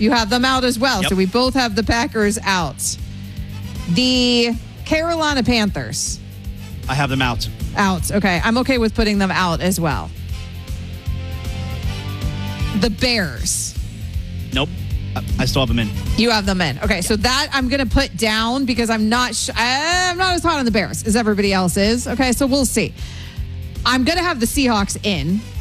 You have them out as well. Yep. So we both have the Packers out. The Carolina Panthers. I have them out. Out. Okay. I'm okay with putting them out as well. The Bears. Nope. I still have them in. You have them in. Okay. So that I'm going to put down because I'm not as hot on the Bears as everybody else is. Okay. So we'll see. I'm going to have the Seahawks in